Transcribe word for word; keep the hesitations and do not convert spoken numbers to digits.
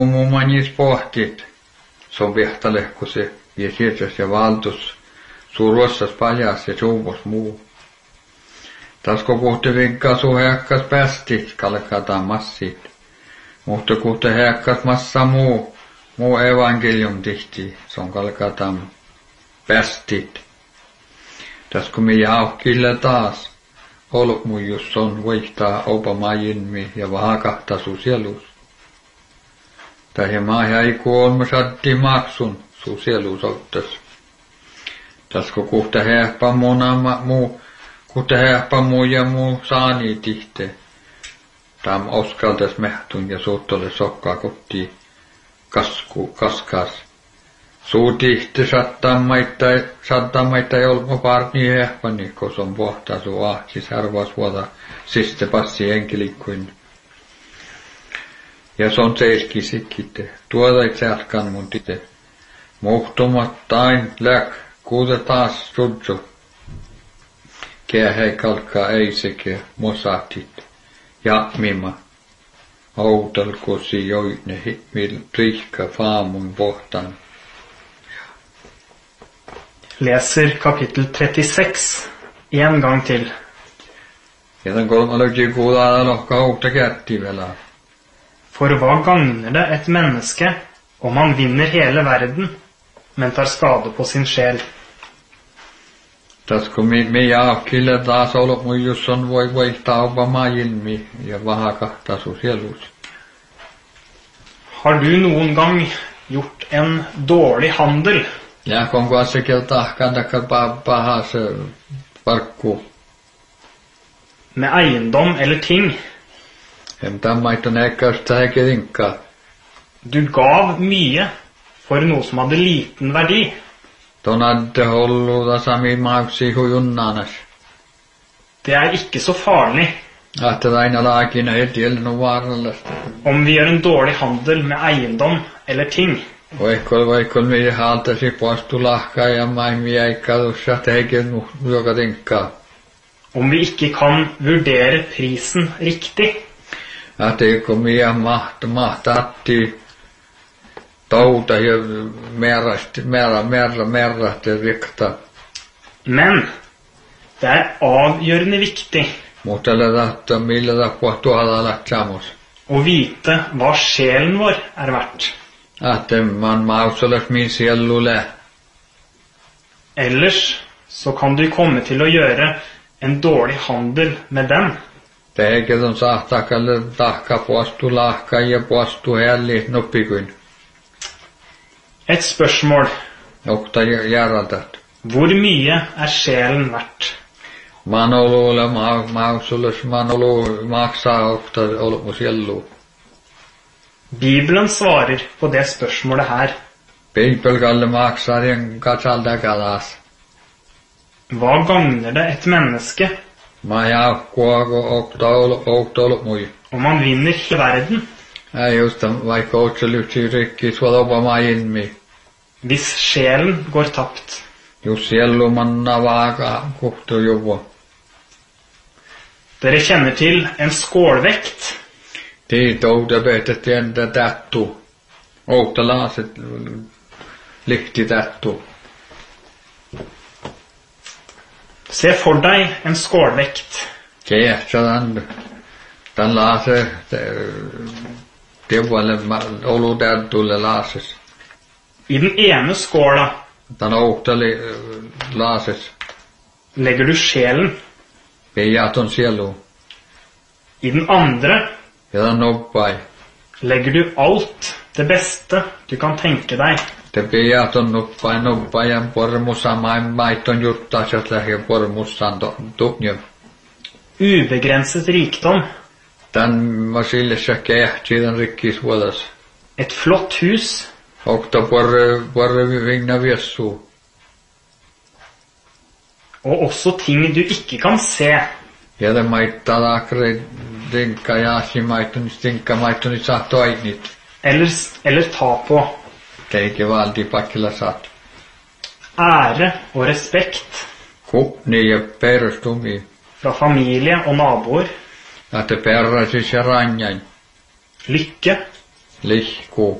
Mumanis pohtit, se on vehtalehku se, ja sieltäs ja valtus, suurossas pajas ja suuvos muu. Tasko puhti vinkkaa suu heakkas päästit, kalkataan massit. Mutta kuhti heakkas massa muu, muu evankelium tihti, se on kalkataan päästit. Tasko mi jauhkille taas, ollut mun just on voihtaa opa majinmi ja vahakahta su sielus. Tai maa jäi kuolma satti maksun su sielus ottas. Tasko kuhta heakpa muna muu, kuhta heakpa muu ja muu saani tihte. Tam oskaltas mehtun ja suuttole sokkaa kotiin kasku, kaskas. Suu tihte sattamaittai, sattamaittai olmo parni heakpani, kos on pohtaa su ahtis arvas vuota siste passi enkelikkuin. Ja se on seelki sikkite. Tuoda itse alkan mun tite. Muhtumattain läk, kuuta taas sudsu. Kää hei kalkkaa ei sekä mosatit. Ja mimma. Outalkosi joine mil rikka faamun pohtan. Leser kapittel trettiseks en gang til. Ja den kolma løgge kuuda lohka outa kärti vielä. For hva gagner det et menneske om han vinner hele verden, men tar skade på sin sjel? Tasko mi, mi jaakille taas ollut mun jos on voi voittaa opa majinmi ja vahakahta su sielus. Har du noen gang gjort en dårlig handel? Ja kun kuassakel tahkan takka pahas parkku. Med eiendom eller ting? En tammaita näköistä häkedinkkaa. Du gav mye for noe som hadde liten verdi. Ton hadde holluta sami maagsi hujunnanas. Det er ikke så farlig. Att det aina laakina heti elnu vaarallasta. Om vi gjør en dårlig handel med eiendom eller ting. Vaikkol vaikkol mi haltasi poastu lahkaa ja maimi jäikkadussa teikin joka tinkkaa. Om vi ikke kan vurdere prisen riktig. Att ei kun mia mahta mahtatti touta ja määrästi määrä määrä määrästi rikta. Men det er avgjørende viktig. Mutta tahto millä tapaa tuolla lähtsämus. Å vite hva sjelen vår er verdt. Att man mausolas min sielule. Ellers så kan du komme til å gjøre en dårlig handel med den. Teikö on sahtakalle tahka poastu lahka ja poastu helli noppikuin. Et spørsmål. Okta järaltat. Hvor mye er sjelen verdt? Manolulle mausolas manolu maksaa okta olmu siellu. Bibelen svarer på det spørsmålet her. Bibelkalle maksaa den katsalda kalas. Hva gagner det et menneske Ma jaakkuako okta okta olmui. om han vinner hele verden, Ei just vaikka otseluksi rikki suodopa majinmi. hvis sjelen går tapt? Jos siellu manna vaaka kuhtu juvo. Dere kjenner til en skålvekt. Tiit outa behtet entä tättu. Outa laaset lihti tättu. Se for deg en skålvekt. Kehtsä tän, tän laase, tevalle olu tättulle laases. I den ene skåla Tän outa laases. legger du sjelen. Peijaton sielu. I den andre Ja tän noppai. legger du alt det beste du kan tenke deg. Te peijaton noppai noppai ja pormussa maiton juttasat lähe pormussan tuknjö. Ubegrenset rikdom. Tän var sillessä kehti tän rikkis vuodas. Et flott hus. Okta porre porre vigna viessu. Og også ting du ikke kan se. Ja tän maittaa lakre dinkka jaasi maitton stinkka maittoni saa toinit. Eller, eller ta på. Teike valdi pakkilla saat. Ære og respekt Kupni ja perustumi. fra familie og naboer. Att det perrasis ja ranjain. Lykke lihku